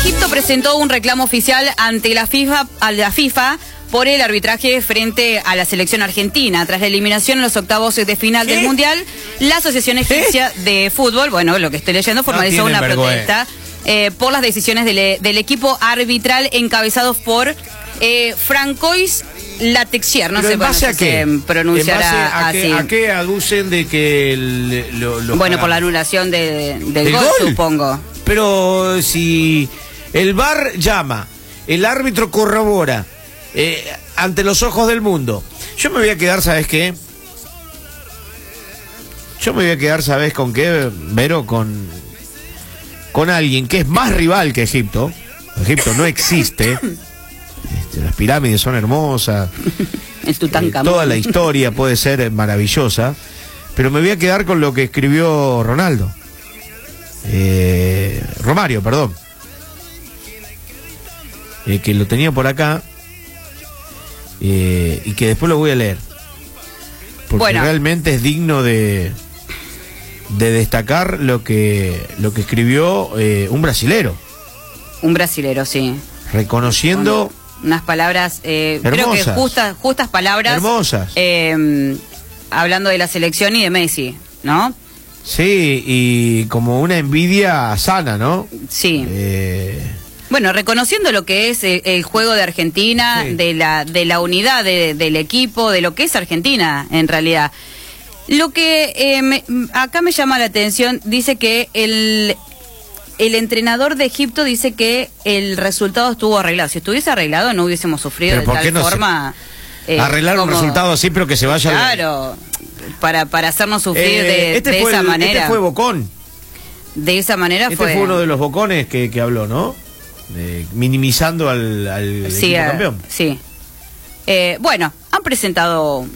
Egipto presentó un reclamo oficial ante la FIFA por el arbitraje frente a la selección argentina. Tras la eliminación en los octavos de final del Mundial, la Asociación Egipcia de Fútbol, bueno, lo que estoy leyendo, formalizó una protesta por las decisiones del equipo arbitral encabezado por Francois Latexier. No sé cómo se pronunciará así. ¿A qué aducen de que bueno, por la anulación del gol, supongo. Pero si el VAR llama, el árbitro corrobora ante los ojos del mundo, yo me voy a quedar, ¿sabes qué? Yo me voy a quedar, ¿sabes con qué, Vero? Con alguien que es más rival que Egipto. Egipto no existe. Las pirámides son hermosas. El Tutankamón. Toda la historia puede ser maravillosa. Pero me voy a quedar con lo que escribió Romario, perdón. Que lo tenía por acá. Y que después lo voy a leer. Porque realmente es digno de destacar lo que escribió un brasilero. Un brasilero, sí. Reconociendo unas palabras, creo que justas palabras. Hermosas. Hablando de la selección y de Messi, ¿no? Sí, y como una envidia sana, ¿no? Sí. Bueno, reconociendo lo que es el juego de Argentina, sí, de la unidad del equipo, de lo que es Argentina, en realidad. Lo que acá me llama la atención, dice que el entrenador de Egipto dice que el resultado estuvo arreglado. Si estuviese arreglado no hubiésemos sufrido de tal forma. Arreglar un resultado así, pero que se vaya. Claro, para hacernos sufrir de esa manera. Este fue Bocón. De esa manera fue uno de los Bocones que habló, ¿no? Minimizando al equipo campeón. Sí. Bueno, han presentado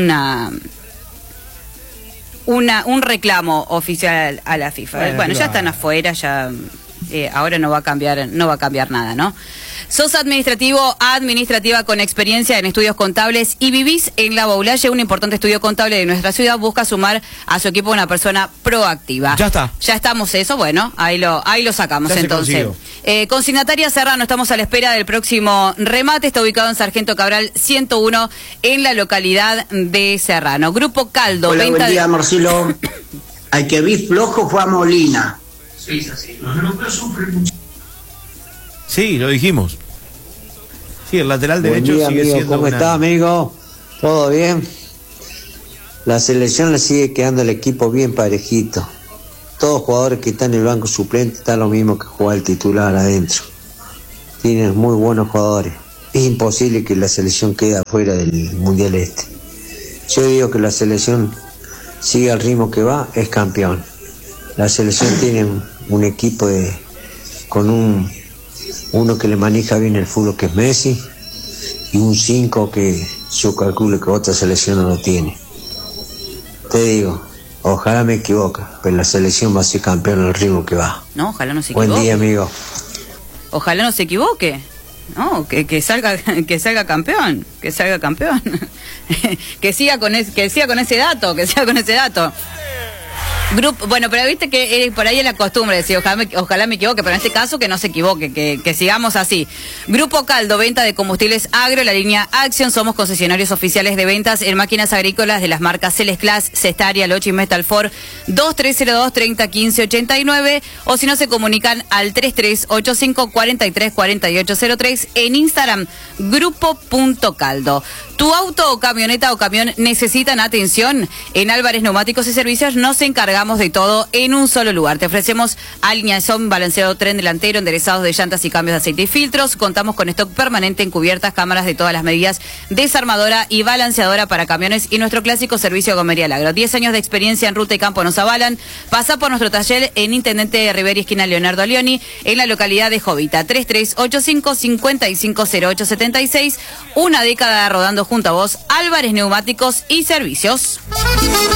un reclamo oficial a la FIFA. Bueno, ya están afuera, ya ahora no va a cambiar nada, ¿no? Sos administrativa con experiencia en estudios contables y vivís en La Baulalle, un importante estudio contable de nuestra ciudad, busca sumar a su equipo una persona proactiva. Ya está. Ya estamos eso, bueno, ahí lo sacamos ya entonces. Consignataria Serrano, estamos a la espera del próximo remate, está ubicado en Sargento Cabral 101 en la localidad de Serrano. Grupo Caldo. Hola, buen día, Marcelo. Al que vi flojo fue a Molina. Sí, así. Los europeos sufren mucho. Sí, lo dijimos. Sí, el lateral derecho día, sigue amigo. siendo ¿Cómo está, amigo? ¿Todo bien? La selección le sigue quedando el equipo bien parejito. Todos los jugadores que están en el banco suplente están lo mismo que jugar el titular adentro. Tienen muy buenos jugadores. Es imposible que la selección quede afuera del Mundial este. Yo digo que la selección sigue al ritmo que va, es campeón. La selección tiene un equipo con uno que le maneja bien el fútbol, que es Messi, y un 5 que yo calculo que otra selección no lo tiene. Te digo, ojalá me equivoque, pero la selección va a ser campeón al ritmo que va. No, ojalá no se equivoque. Buen día, amigo. Ojalá no se equivoque. No, que salga campeón, que salga campeón. que siga con ese dato. Bueno, pero viste que por ahí es la costumbre decir ojalá me equivoque, pero en este caso que no se equivoque, que sigamos así. Grupo Caldo, venta de combustibles agro, la línea Action, somos concesionarios oficiales de ventas en máquinas agrícolas de las marcas Celesclass, Cestaria, Lochi, Metalfor, 2302-3015-89, o si no se comunican al 3385-434803 en Instagram, grupo.caldo. ¿Tu auto o camioneta o camión necesitan atención? En Álvarez Neumáticos y Servicios nos encargamos de todo en un solo lugar. Te ofrecemos alineación, balanceado, tren delantero, enderezados de llantas y cambios de aceite y filtros. Contamos con stock permanente en cubiertas, cámaras de todas las medidas, desarmadora y balanceadora para camiones y nuestro clásico servicio Gomería Agro. 10 años de experiencia en ruta y campo nos avalan. Pasa por nuestro taller en Intendente Rivera, esquina Leonardo Leoni, en la localidad de Jovita. 3385-550876. Una década rodando junto a vos, Álvarez Neumáticos y Servicios.